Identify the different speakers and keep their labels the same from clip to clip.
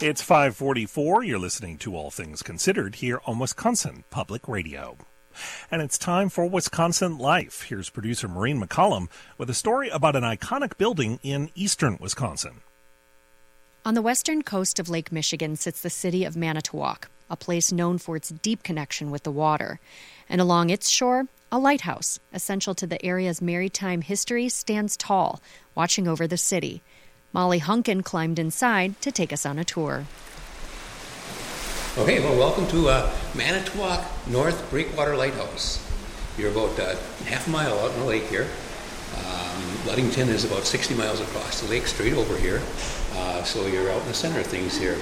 Speaker 1: It's 5:44. You're listening to All Things Considered here on Wisconsin Public Radio. And it's time for Wisconsin Life. Here's producer Maureen McCollum with a story about an iconic building in eastern Wisconsin.
Speaker 2: On the western coast of Lake Michigan sits the city of Manitowoc, a place known for its deep connection with the water. And along its shore, a lighthouse, essential to the area's maritime history, stands tall, watching over the city. Molly Hunkin climbed inside to take us on a tour.
Speaker 3: Okay, well, welcome to Manitowoc North Breakwater Lighthouse. You're about half a mile out in the lake here. Ludington is about 60 miles across the lake, straight over here. So you're out in the center of things here.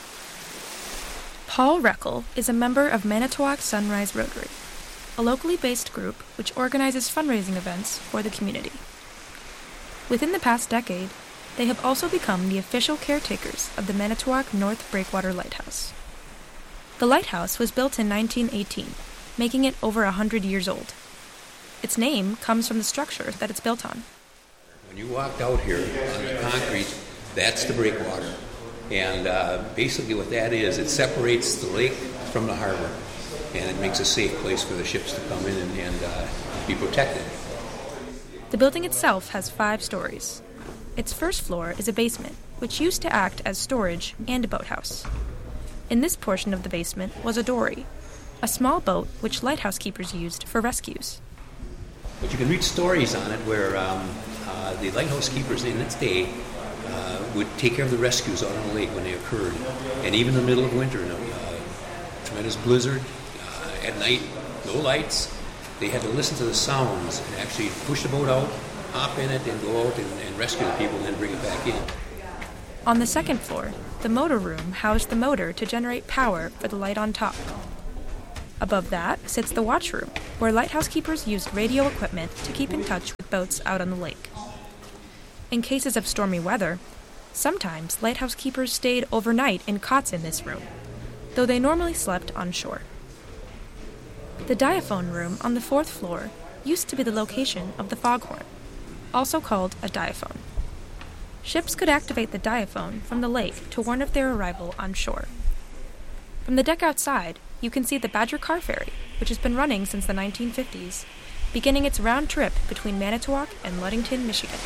Speaker 4: Paul Reckel is a member of Manitowoc Sunrise Rotary, a locally based group which organizes fundraising events for the community. Within the past decade, they have also become the official caretakers of the Manitowoc North Breakwater Lighthouse. The lighthouse was built in 1918, making it over 100 years old. Its name comes from the structure that it's built on.
Speaker 3: When you walked out here on the concrete, that's the breakwater. And basically what that is, it separates the lake from the harbor, and it makes a safe place for the ships to come in and be protected.
Speaker 4: The building itself has 5 stories. Its first floor is a basement, which used to act as storage and a boathouse. In this portion of the basement was a dory, a small boat which lighthouse keepers used for rescues.
Speaker 3: But you can read stories on it where the lighthouse keepers in its day would take care of the rescues out on the lake when they occurred. And even in the middle of winter, in a tremendous blizzard, at night, no lights, they had to listen to the sounds and actually push the boat out, hop in it, and go out and rescue the people and then bring it back in.
Speaker 4: On the second floor, the motor room housed the motor to generate power for the light on top. Above that sits the watch room, where lighthouse keepers used radio equipment to keep in touch with boats out on the lake. In cases of stormy weather, sometimes lighthouse keepers stayed overnight in cots in this room, though they normally slept on shore. The diaphone room on the 4th floor used to be the location of the foghorn, also called a diaphone. Ships could activate the diaphone from the lake to warn of their arrival on shore. From the deck outside, you can see the Badger Car Ferry, which has been running since the 1950s, beginning its round trip between Manitowoc and Ludington, Michigan.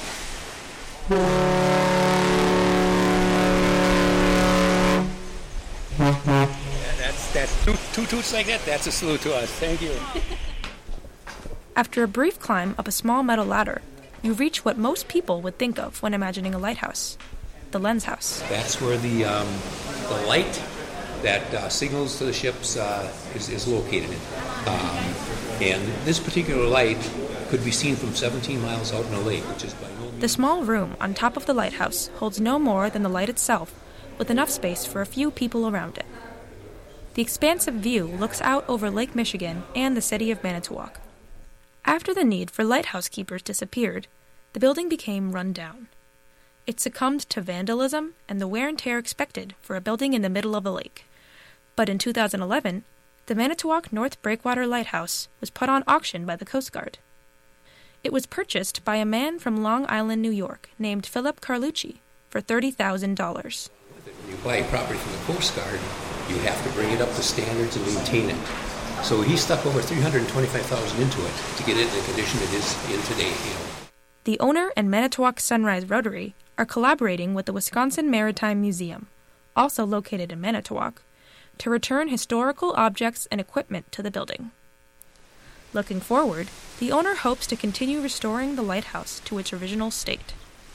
Speaker 3: That's two toots like that. That's a salute to us. Thank you.
Speaker 4: After a brief climb up a small metal ladder, you reach what most people would think of when imagining a lighthouse, the lens house.
Speaker 3: That's where the light that signals to the ships is located. And this particular light could be seen from 17 miles out in the lake, which is by no means...
Speaker 4: The small room on top of the lighthouse holds no more than the light itself, with enough space for a few people around it. The expansive view looks out over Lake Michigan and the city of Manitowoc. After the need for lighthouse keepers disappeared, the building became run down. It succumbed to vandalism and the wear and tear expected for a building in the middle of a lake. But in 2011, the Manitowoc North Breakwater Lighthouse was put on auction by the Coast Guard. It was purchased by a man from Long Island, New York, named Philip Carlucci, for $30,000.
Speaker 3: When you buy a property from the Coast Guard, you have to bring it up to standards and maintain it. So he stuck over $325,000 into it to get it in the condition it is in today.
Speaker 4: The owner and Manitowoc Sunrise Rotary are collaborating with the Wisconsin Maritime Museum, also located in Manitowoc, to return historical objects and equipment to the building. Looking forward, the owner hopes to continue restoring the lighthouse to its original state.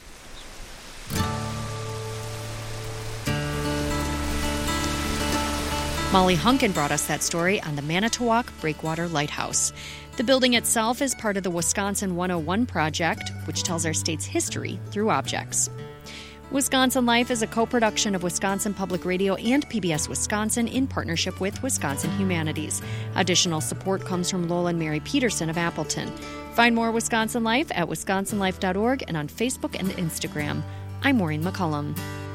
Speaker 2: Molly Hunkin brought us that story on the Manitowoc Breakwater Lighthouse. The building itself is part of the Wisconsin 101 project, which tells our state's history through objects. Wisconsin Life is a co-production of Wisconsin Public Radio and PBS Wisconsin in partnership with Wisconsin Humanities. Additional support comes from Lowell and Mary Peterson of Appleton. Find more Wisconsin Life at wisconsinlife.org and on Facebook and Instagram. I'm Maureen McCollum.